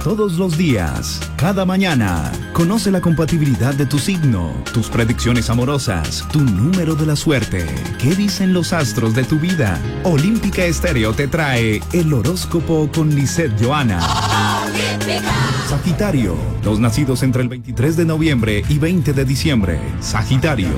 todos los días, cada mañana. Conoce la compatibilidad de tu signo, tus predicciones amorosas, tu número de la suerte. ¿Qué dicen los astros de tu vida? Olímpica Estéreo te trae el horóscopo con Lisette Johanna. Sagitario, los nacidos entre el 23 de noviembre y 20 de diciembre. Sagitario.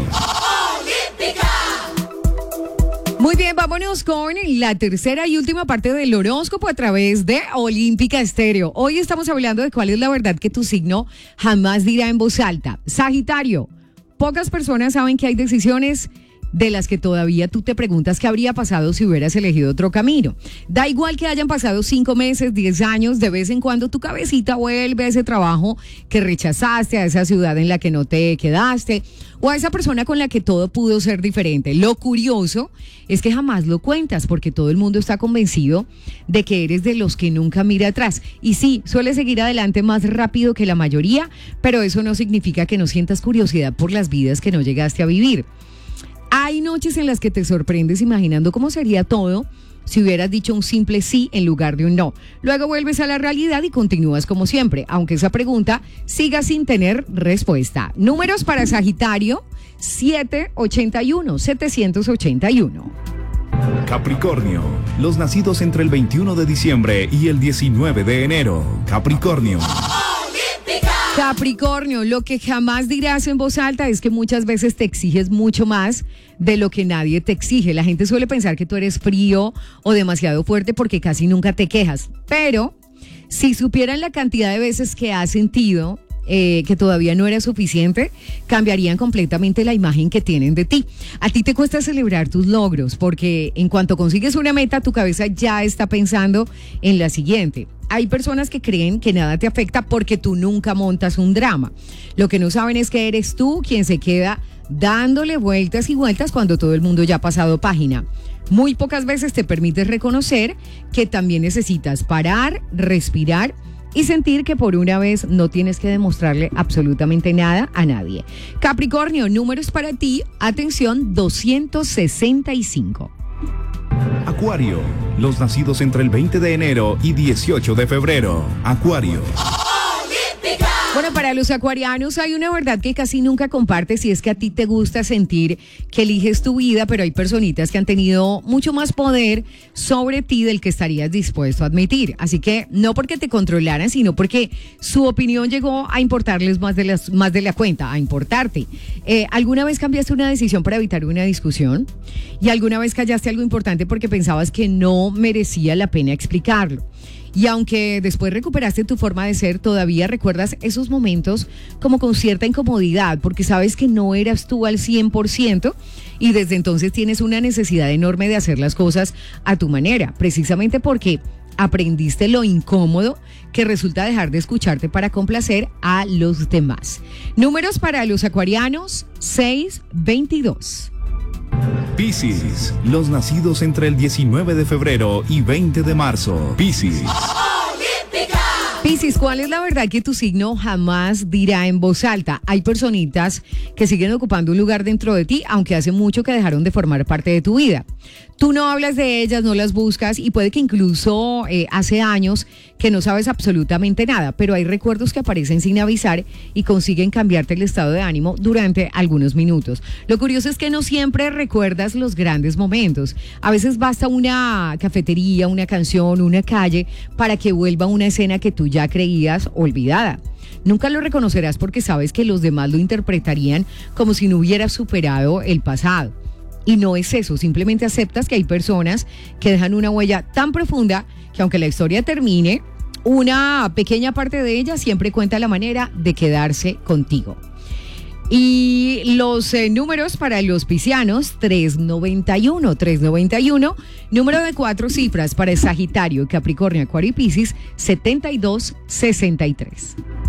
Muy bien, vámonos con la tercera y última parte del horóscopo a través de Olímpica Estéreo. Hoy estamos hablando de cuál es la verdad que tu signo jamás dirá en voz alta. Sagitario, pocas personas saben que hay decisiones de las que todavía tú te preguntas qué habría pasado si hubieras elegido otro camino. Da igual que hayan pasado 5 meses, 10 años, de vez en cuando tu cabecita vuelve a ese trabajo que rechazaste, a esa ciudad en la que no te quedaste, o a esa persona con la que todo pudo ser diferente. Lo curioso es que jamás lo cuentas porque todo el mundo está convencido de que eres de los que nunca mira atrás. Y sí, suele seguir adelante más rápido que la mayoría, pero eso no significa que no sientas curiosidad por las vidas que no llegaste a vivir. Hay noches en las que te sorprendes imaginando cómo sería todo si hubieras dicho un simple sí en lugar de un no. Luego vuelves a la realidad y continúas como siempre, aunque esa pregunta siga sin tener respuesta. Números para Sagitario, 781. Capricornio, los nacidos entre el 21 de diciembre y el 19 de enero. Capricornio. Capricornio, lo que jamás dirás en voz alta es que muchas veces te exiges mucho más de lo que nadie te exige. La gente suele pensar que tú eres frío o demasiado fuerte porque casi nunca te quejas. Pero si supieran la cantidad de veces que has sentido que todavía no era suficiente, cambiarían completamente la imagen que tienen de ti. A ti te cuesta celebrar tus logros porque en cuanto consigues una meta, tu cabeza ya está pensando en la siguiente. Hay personas que creen que nada te afecta porque tú nunca montas un drama. Lo que no saben es que eres tú quien se queda dándole vueltas y vueltas cuando todo el mundo ya ha pasado página. Muy pocas veces te permites reconocer que también necesitas parar, respirar y sentir que por una vez no tienes que demostrarle absolutamente nada a nadie. Capricornio, números para ti, atención, 265. Acuario, los nacidos entre el 20 de enero y 18 de febrero. Acuario. Bueno, para los acuarianos hay una verdad que casi nunca compartes y es que a ti te gusta sentir que eliges tu vida, pero hay personitas que han tenido mucho más poder sobre ti del que estarías dispuesto a admitir. Así que no porque te controlaran, sino porque su opinión llegó a importarles más de la cuenta, a importarte. ¿Alguna vez cambiaste una decisión para evitar una discusión? ¿Y alguna vez callaste algo importante porque pensabas que no merecía la pena explicarlo? Y aunque después recuperaste tu forma de ser, todavía recuerdas esos momentos como con cierta incomodidad, porque sabes que no eras tú al 100% y desde entonces tienes una necesidad enorme de hacer las cosas a tu manera, precisamente porque aprendiste lo incómodo que resulta dejar de escucharte para complacer a los demás. Números para los acuarianos, 622. Piscis, los nacidos entre el 19 de febrero y 20 de marzo. Piscis. Piscis, ¿cuál es la verdad que tu signo jamás dirá en voz alta? Hay personitas que siguen ocupando un lugar dentro de ti, aunque hace mucho que dejaron de formar parte de tu vida. Tú no hablas de ellas, no las buscas y puede que incluso hace años que no sabes absolutamente nada, pero hay recuerdos que aparecen sin avisar y consiguen cambiarte el estado de ánimo durante algunos minutos. Lo curioso es que no siempre recuerdas los grandes momentos. A veces basta una cafetería, una canción, una calle para que vuelva una escena que tú ya creías olvidada. Nunca lo reconocerás porque sabes que los demás lo interpretarían como si no hubieras superado el pasado. Y no es eso, simplemente aceptas que hay personas que dejan una huella tan profunda que aunque la historia termine, una pequeña parte de ella siempre cuenta la manera de quedarse contigo. Y los números para los piscianos, 391, número de 4 cifras para Sagitario, Capricornio, Acuario y Piscis, 7263.